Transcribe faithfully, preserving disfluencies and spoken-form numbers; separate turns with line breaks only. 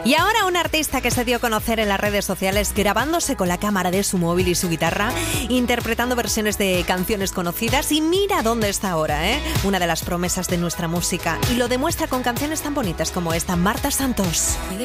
Y ahora un artista que se dio a conocer en las redes sociales grabándose con la cámara de su móvil y su guitarra, interpretando versiones de canciones conocidas, y mira dónde está ahora, ¿eh? Una de las promesas de nuestra música, y lo demuestra con canciones tan bonitas como esta, Marta Santos.
Puede